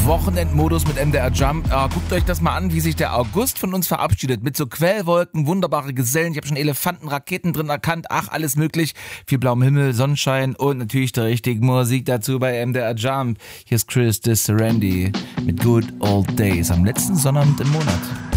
Wochenendmodus mit MDR Jump. Guckt euch das mal an, wie sich der August von uns verabschiedet. Mit so Quellwolken, wunderbare Gesellen. Ich habe schon Elefanten, Raketen drin erkannt. Ach, alles möglich. Viel blauem Himmel, Sonnenschein und natürlich der richtigen Musik dazu bei MDR Jump. Hier ist Chris Randy mit Good Old Days am letzten Sonnabend im Monat.